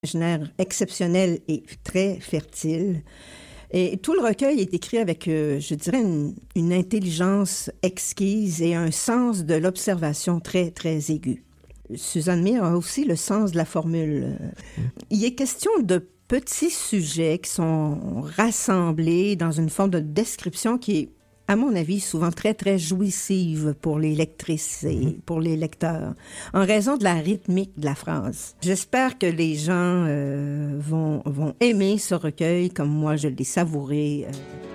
Imaginaire exceptionnel et très fertile. Et tout le recueil est écrit avec, je dirais, une intelligence exquise et un sens de l'observation très, très aigu. Suzanne Meyer a aussi le sens de la formule. Il est question de petits sujets qui sont rassemblés dans une forme de description qui est, à mon avis, souvent très, très jouissive pour les lectrices et pour les lecteurs, en raison de la rythmique de la phrase. J'espère que les gens vont aimer ce recueil comme moi je l'ai savouré.